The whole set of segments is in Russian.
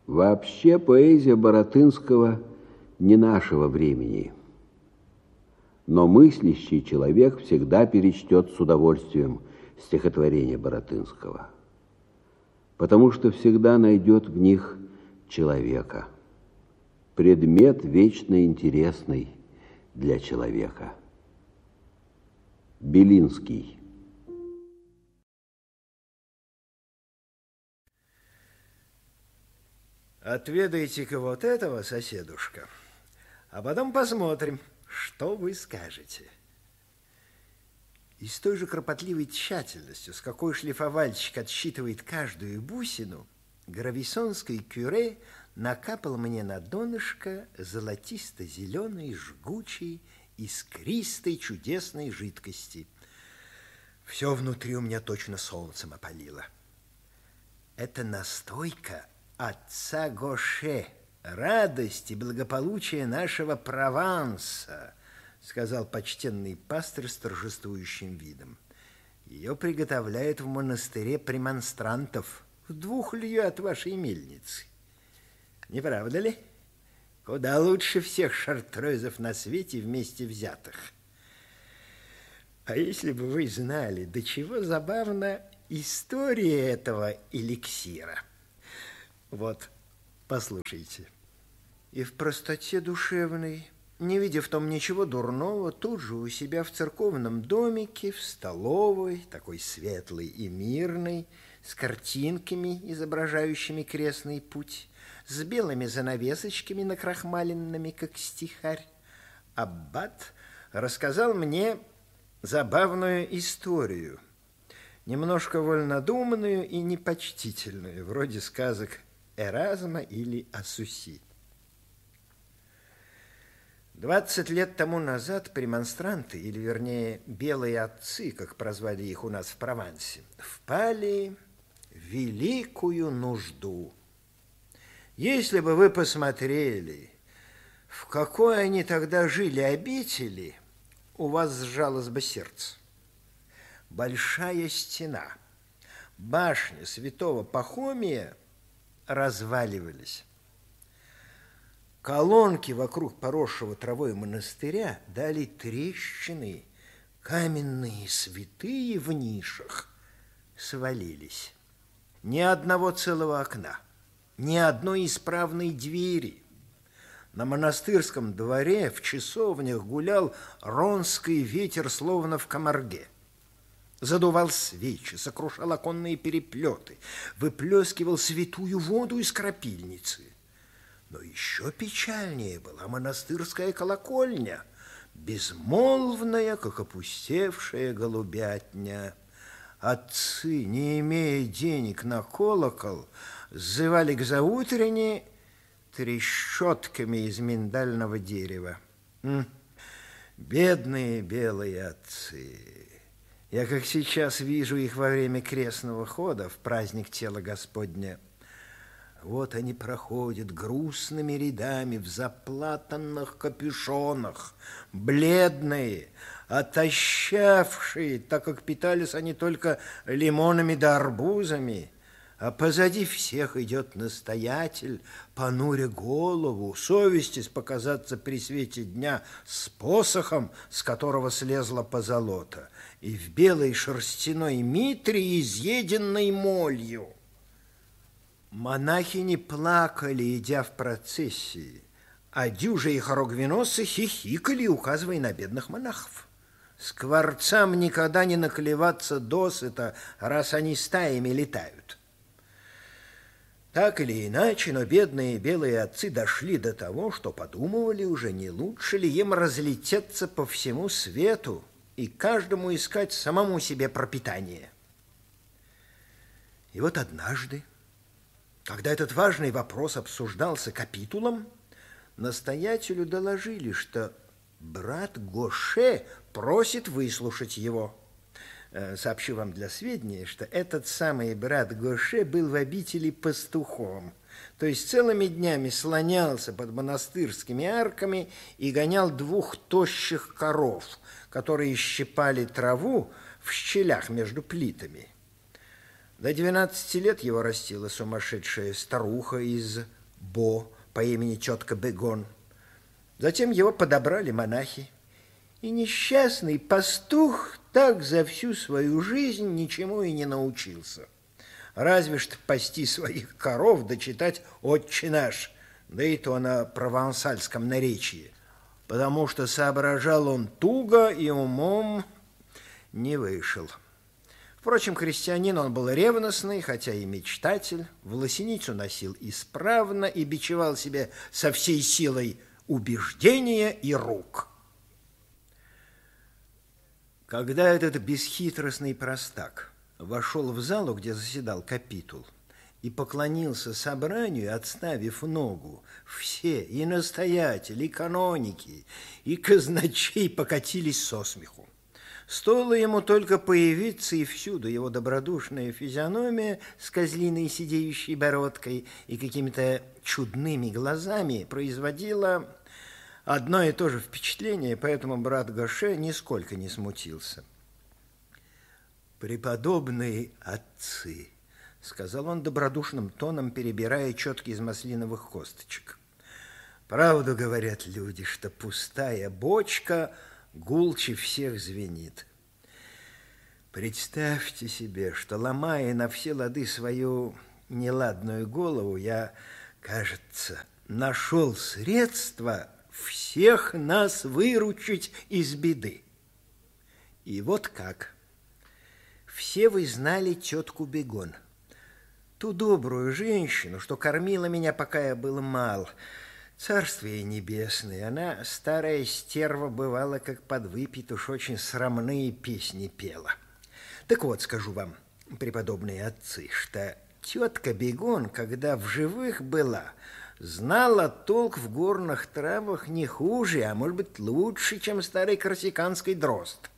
Вообще поэзия Баратынского не нашего времени. Но мыслящий человек всегда перечтет с удовольствием стихотворение Баратынского, потому что всегда найдет в них человека, предмет вечно интересный для человека. Белинский. Отведайте-ка вот этого, соседушка, а потом посмотрим, что вы скажете. И с той же кропотливой тщательностью, с какой шлифовальщик отсчитывает каждую бусину, грависонский кюре накапал мне на донышко золотисто-зеленой, жгучей, искристой, чудесной жидкости. Все внутри у меня точно солнцем опалило. Это настойка отца Гоше, радость и благополучие нашего Прованса, сказал почтенный пастырь с торжествующим видом. Ее приготовляют в монастыре премонстрантов в 2 лье от вашей мельницы. Не правда ли? Куда лучше всех шартрезов на свете вместе взятых. А если бы вы знали, до чего забавна история этого эликсира. Вот, послушайте. И в простоте душевной, не видя в том ничего дурного, тут же у себя в церковном домике, в столовой, такой светлой и мирной, с картинками, изображающими крестный путь, с белыми занавесочками накрахмаленными, как стихарь, аббат рассказал мне забавную историю, немножко вольнодумную и непочтительную, вроде сказок Эразма или Асуси. 20 лет тому назад премонстранты, или вернее белые отцы, как прозвали их у нас в Провансе, впали в великую нужду. Если бы вы посмотрели, в какой они тогда жили обители, у вас сжалось бы сердце. Большая стена, башня святого Пахомия разваливались. Колонки вокруг поросшего травой монастыря дали трещины, каменные святые в нишах свалились. Ни одного целого окна, ни одной исправной двери. На монастырском дворе в часовнях гулял ронский ветер, словно в камарге. Задувал свечи, сокрушал оконные переплеты, выплескивал святую воду из крапильницы. Но еще печальнее была монастырская колокольня, безмолвная, как опустевшая голубятня. Отцы, не имея денег на колокол, сзывали к заутрене трещотками из миндального дерева. Бедные белые отцы! Я, как сейчас, вижу их во время крестного хода в праздник тела Господня. Вот они проходят грустными рядами в заплатанных капюшонах, бледные, отощавшие, так как питались они только лимонами да арбузами. А позади всех идет настоятель, понуря голову, совестись показаться при свете дня с посохом, с которого слезла позолота, и в белой шерстяной митре, изъеденной молью. Монахини плакали, идя в процессии, а дюжи и хоругвеносцы хихикали, указывая на бедных монахов. Скворцам никогда не наклеваться досыта, раз они стаями летают. Так или иначе, но бедные белые отцы дошли до того, что подумывали уже, не лучше ли им разлететься по всему свету и каждому искать самому себе пропитание. И вот однажды, когда этот важный вопрос обсуждался капитулом, настоятелю доложили, что брат Гоше просит выслушать его. Сообщу вам для сведения, что этот самый брат Гоше был в обители пастухом, то есть целыми днями слонялся под монастырскими арками и гонял 2 тощих коров, которые щипали траву в щелях между плитами. До 12 лет его растила сумасшедшая старуха из Бо по имени тетка Бегон. Затем его подобрали монахи. И несчастный пастух так за всю свою жизнь ничему и не научился. Разве что пасти своих коров да читать «Отче наш», да и то на провансальском наречии, потому что соображал он туго и умом не вышел. Впрочем, христианин он был ревностный, хотя и мечтатель, власеницу носил исправно и бичевал себя со всей силой убеждения и рук. Когда этот бесхитростный простак вошел в залу, где заседал капитул, и поклонился собранию, отставив ногу, все, и настоятели, и каноники, и казначей покатились со смеху. Стоило ему только появиться, и всюду его добродушная физиономия с козлиной сидеющей бородкой и какими-то чудными глазами производила одно и то же впечатление, поэтому брат Гоше нисколько не смутился. «Преподобные отцы», — сказал он добродушным тоном, перебирая четки из маслиновых косточек, «правду говорят люди, что пустая бочка гулче всех звенит. Представьте себе, что, ломая на все лады свою неладную голову, я, кажется, нашел средства всех нас выручить из беды. И вот как. Все вы знали тетку Бегон, ту добрую женщину, что кормила меня, пока я был мал. Царствие небесное, она, старая стерва, бывала, как подвыпит, уж очень срамные песни пела. Так вот, скажу вам, преподобные отцы, что тетка Бегон, когда в живых была, знала толк в горных травах не хуже, а может быть лучше, чем старый корсиканский дрозд.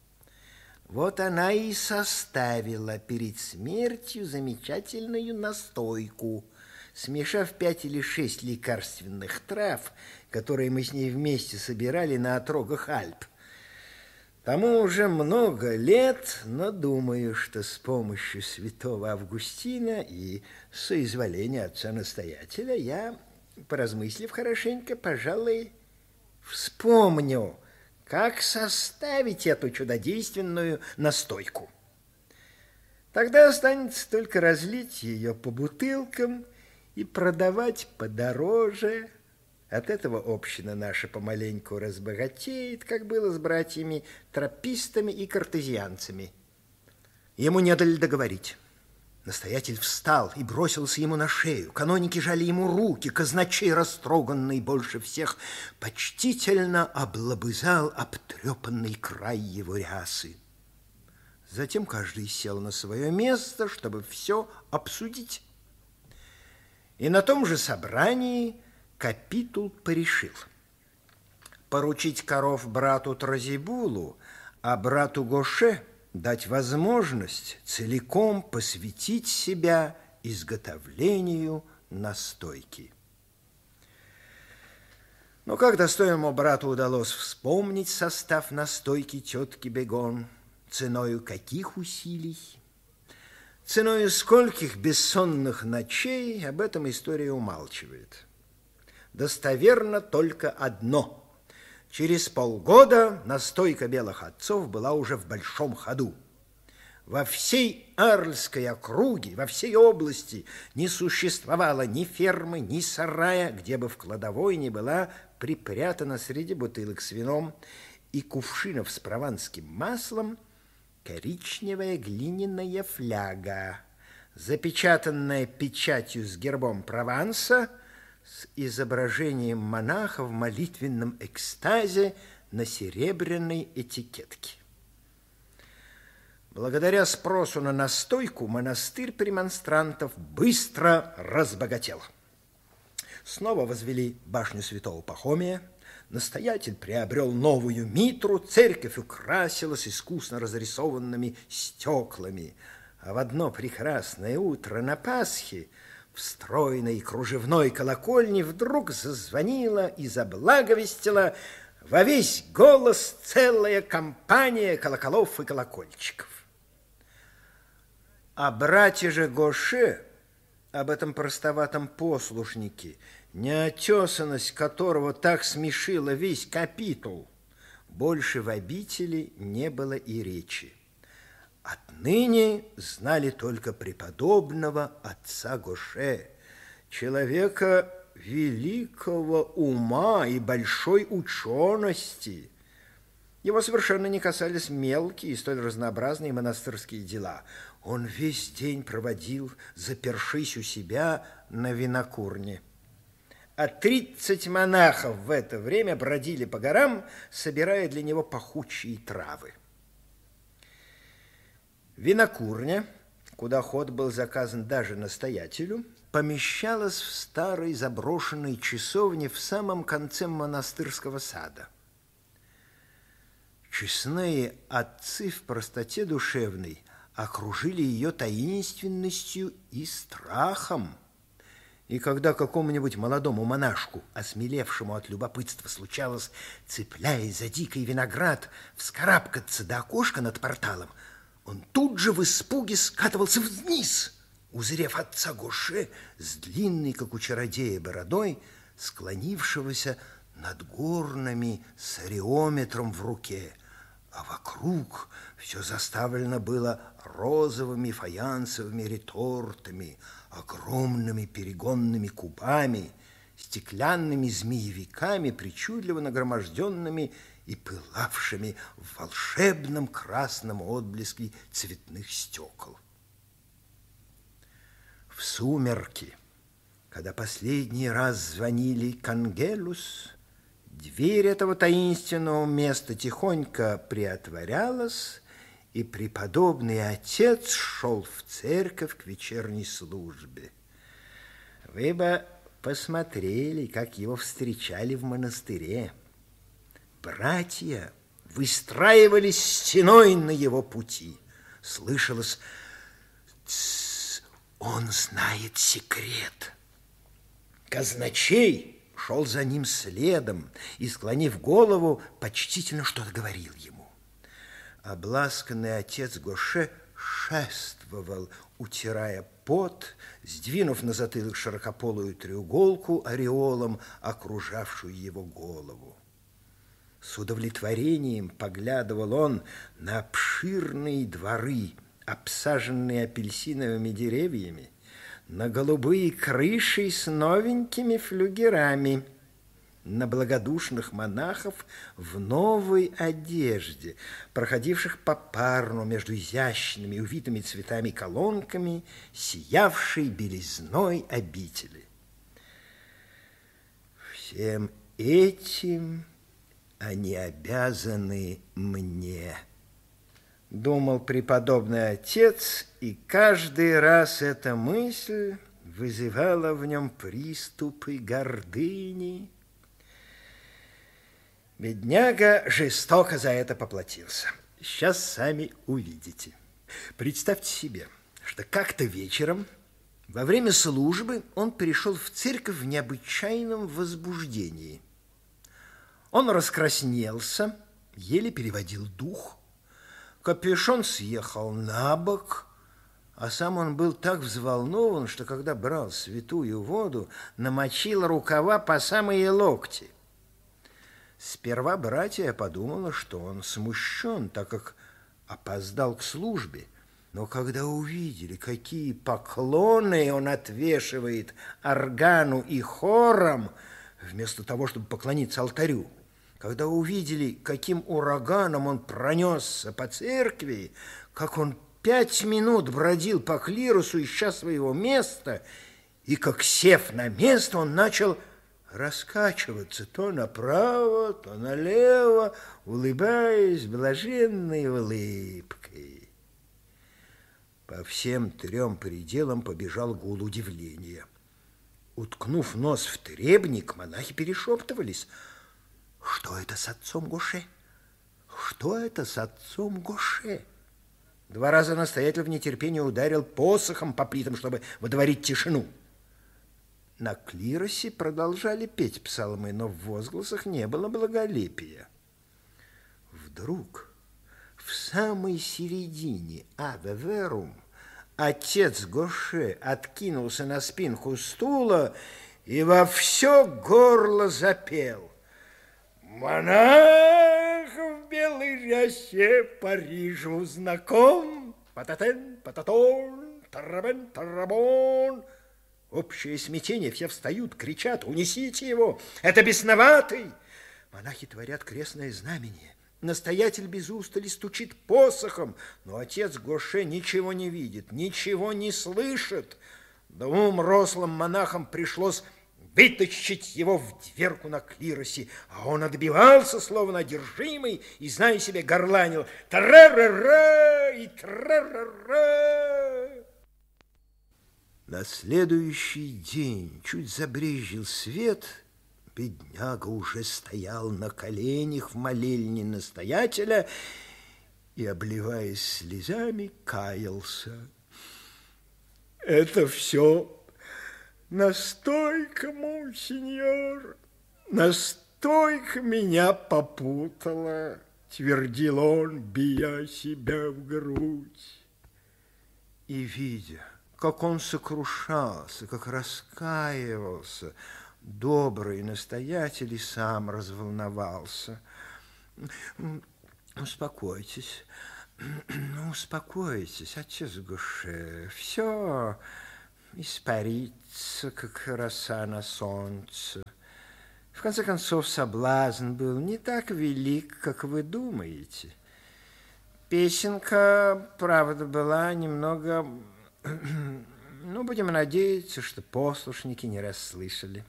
Вот она и составила перед смертью замечательную настойку, смешав 5 или 6 лекарственных трав, которые мы с ней вместе собирали на отрогах Альп. Тому уже много лет, но думаю, что с помощью святого Августина и соизволения отца-настоятеля я, поразмыслив хорошенько, пожалуй, вспомню, как составить эту чудодейственную настойку. Тогда останется только разлить ее по бутылкам и продавать подороже. От этого община наша помаленьку разбогатеет, как было с братьями тропистами и картезианцами. Ему не дали договорить. Настоятель встал и бросился ему на шею. Каноники жали ему руки. Казначей, растроганный больше всех, почтительно облобызал обтрепанный край его рясы. Затем каждый сел на свое место, чтобы все обсудить. И на том же собрании капитул порешил поручить коров брату Тразибулу, а брату Гоше дать возможность целиком посвятить себя изготовлению настойки. Но как достойному брату удалось вспомнить состав настойки тетки Бегон, ценою каких усилий, ценою скольких бессонных ночей, об этом история умалчивает. Достоверно только одно. Через полгода настойка белых отцов была уже в большом ходу. Во всей Арльской округе, во всей области не существовало ни фермы, ни сарая, где бы в кладовой не была припрятана среди бутылок с вином и кувшинов с прованским маслом коричневая глиняная фляга, запечатанная печатью с гербом Прованса, с изображением монаха в молитвенном экстазе на серебряной этикетке. Благодаря спросу на настойку монастырь премонстрантов быстро разбогател. Снова возвели башню святого Пахомия, настоятель приобрел новую митру, церковь украсилась искусно разрисованными стеклами, а в одно прекрасное утро на Пасхе в стройной кружевной колокольне вдруг зазвонила и заблаговестила во весь голос целая компания колоколов и колокольчиков. А братья же Гоше об этом простоватом послушнике, неотесанность которого так смешила весь капитул, больше в обители не было и речи. Отныне знали только преподобного отца Гоше, человека великого ума и большой учености. Его совершенно не касались мелкие и столь разнообразные монастырские дела. Он весь день проводил, запершись у себя на винокурне. А 30 монахов в это время бродили по горам, собирая для него пахучие травы. Винокурня, куда ход был заказан даже настоятелю, помещалась в старой заброшенной часовне в самом конце монастырского сада. Честные отцы в простоте душевной окружили ее таинственностью и страхом. И когда какому-нибудь молодому монашку, осмелевшему от любопытства, случалось, цепляясь за дикий виноград, вскарабкаться до окошка над порталом, он тут же в испуге скатывался вниз, узрев отца Гоше с длинной, как у чародея, бородой, склонившегося над горнами с ареометром в руке, а вокруг все заставлено было розовыми фаянсовыми ретортами, огромными перегонными кубами, стеклянными змеевиками, причудливо нагроможденными и пылавшими в волшебном красном отблеске цветных стекол. В сумерки, когда последний раз звонили к ангелус, дверь этого таинственного места тихонько приотворялась, и преподобный отец шел в церковь к вечерней службе. Вы бы посмотрели, как его встречали в монастыре. Братья выстраивались стеной на его пути. Слышалось: он знает секрет. Казначей шел за ним следом и, склонив голову, почтительно что-то говорил ему. Обласканный отец Гоше шествовал, утирая пот, сдвинув на затылок широкополую треуголку ореолом, окружавшую его голову. С удовлетворением поглядывал он на обширные дворы, обсаженные апельсиновыми деревьями, на голубые крыши с новенькими флюгерами, на благодушных монахов в новой одежде, проходивших попарно между изящными, увитыми цветами колонками, сиявшей белизной обители. Всем этим они обязаны мне, думал преподобный отец, и каждый раз эта мысль вызывала в нем приступы гордыни. Бедняга жестоко за это поплатился. Сейчас сами увидите. Представьте себе, что как-то вечером во время службы он пришел в церковь в необычайном возбуждении. Он раскраснелся, еле переводил дух, капюшон съехал на бок, а сам он был так взволнован, что когда брал святую воду, намочил рукава по самые локти. Сперва братья подумали, что он смущен, так как опоздал к службе, но когда увидели, какие поклоны он отвешивает органу и хорам, вместо того, чтобы поклониться алтарю, когда увидели, каким ураганом он пронесся по церкви, как он 5 минут бродил по клирусу, ища своего места, и как, сев на место, он начал раскачиваться то направо, то налево, улыбаясь блаженной улыбкой. По всем 3 пределам побежал гул удивления. Уткнув нос в требник, монахи перешептывались: что это с отцом Гоше? Что это с отцом Гоше? 2 раза настоятель в нетерпении ударил посохом по плитам, чтобы водворить тишину. На клиросе продолжали петь псалмы, но в возгласах не было благолепия. Вдруг в самой середине Аве Верум Отец Гоше откинулся на спинку стула и во все горло запел. Монах в белой рясе Парижу знаком. Пататен, пататон, тарабен, тарабон. Общее смятение, все встают, кричат: унесите его, это бесноватый. Монахи творят крестное знамение. Настоятель без устали стучит посохом, но отец Гоше ничего не видит, ничего не слышит. Двум рослым монахам пришлось вытащить его в дверку на клиросе, а он отбивался, словно одержимый, и, зная себе, горланил: «Тра-ра-ра и тра-ра-ра». На следующий день чуть забрезжил свет. Бедняга уже стоял на коленях в молельне настоятеля и, обливаясь слезами, каялся. Это все настойка, монсеньор, настойка меня попутала, твердил он, бия себя в грудь. И, видя, как он сокрушался, как раскаивался, добрый настоятель и сам разволновался. Успокойтесь, успокойтесь, отец Гоше, все испарится, как роса на солнце. В конце концов, соблазн был не так велик, как вы думаете. Песенка, правда, была немного... Ну, будем надеяться, что послушники не расслышали.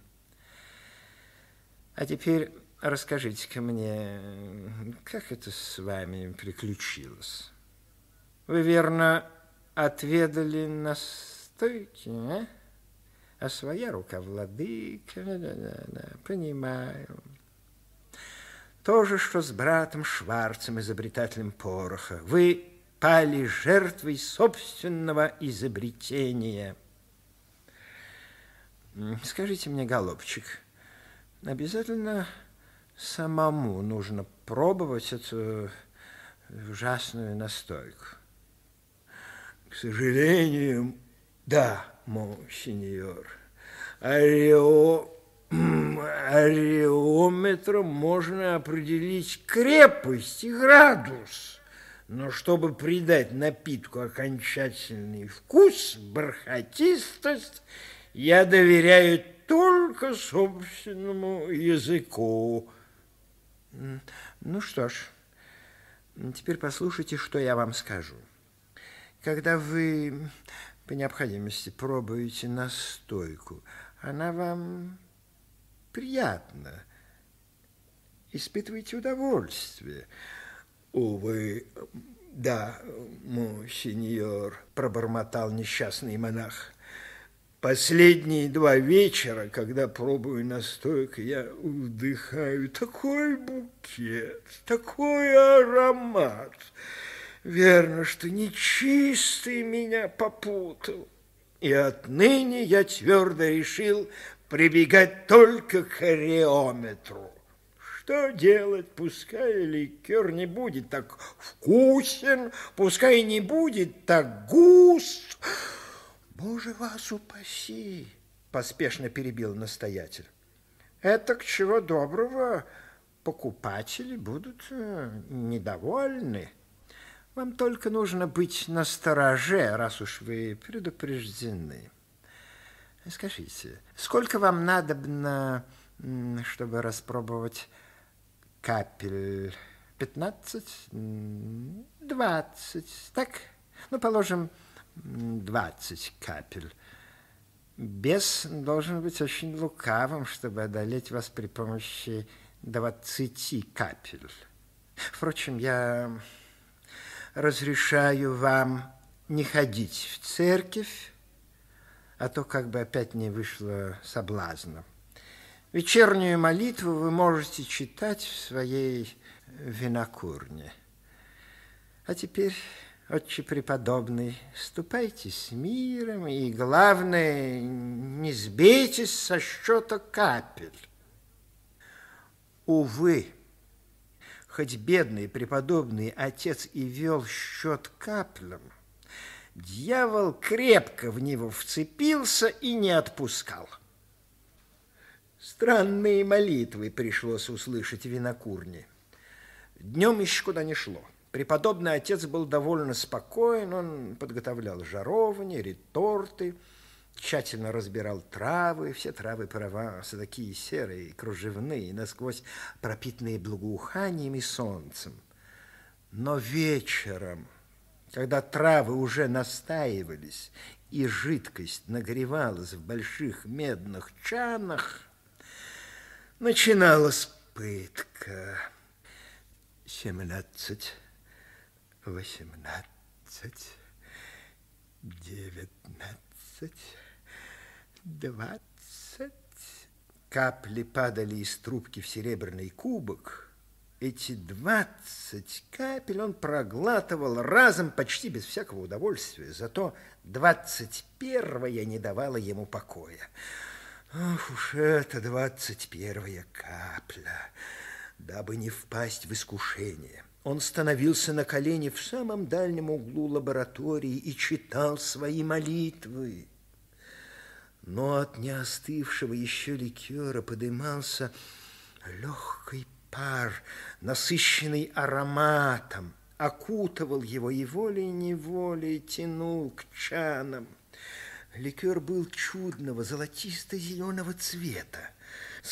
А теперь расскажите-ка мне, как это с вами приключилось? Вы, верно, отведали настойки, а? А своя рука владыка, да, понимаю. То же, что с братом Шварцем, изобретателем пороха. Вы пали жертвой собственного изобретения. Скажите мне, голубчик, обязательно самому нужно пробовать эту ужасную настойку? К сожалению, да, монсеньор. Ареометром можно определить крепость и градус. Но чтобы придать напитку окончательный вкус, бархатистость, я доверяю только собственному языку. Ну что ж, теперь послушайте, что я вам скажу. Когда вы по необходимости пробуете настойку, она вам приятна, испытываете удовольствие. Увы, да, монсеньор, пробормотал несчастный монах. Последние 2 вечера, когда пробую настойку, я вдыхаю такой букет, такой аромат. Верно, что нечистый меня попутал. И отныне я твердо решил прибегать только к ареометру. Что делать? Пускай ликер не будет так вкусен, пускай не будет так густ. Боже, вас упаси, поспешно перебил настоятель. Это к чего доброго покупатели будут недовольны. Вам только нужно быть настороже, раз уж вы предупреждены. Скажите, сколько вам надобно, чтобы распробовать капель? 15? 20? Так? Ну, положим, 20 капель. Бес должен быть очень лукавым, чтобы одолеть вас при помощи 20 капель. Впрочем, я разрешаю вам не ходить в церковь, а то как бы опять не вышло соблазна. Вечернюю молитву вы можете читать в своей винокурне. А теперь, отче преподобный, ступайте с миром и, главное, не сбейтесь со счета капель. Увы, хоть бедный преподобный отец и вел счет каплям, Дьявол крепко в него вцепился и не отпускал. Странные молитвы пришлось услышать в винокурне. Днем еще куда не шло. Преподобный отец был довольно спокоен, он подготовлял жаровни, реторты, тщательно разбирал травы, все травы Прованса, такие серые, кружевные, насквозь пропитанные благоуханием и солнцем. Но вечером, когда травы уже настаивались и жидкость нагревалась в больших медных чанах, начиналась пытка. 17, 18, 19, 20. Капли падали из трубки в серебряный кубок. Эти 20 капель он проглатывал разом почти без всякого удовольствия. Зато 21-я не давала ему покоя. Ах уж это 21-я капля! Дабы не впасть в искушение, он становился на колени в самом дальнем углу лаборатории и читал свои молитвы. Но от неостывшего еще ликера подымался легкий пар, насыщенный ароматом, окутывал его и волей-неволей тянул к чанам. Ликер был чудного золотисто-зеленого цвета.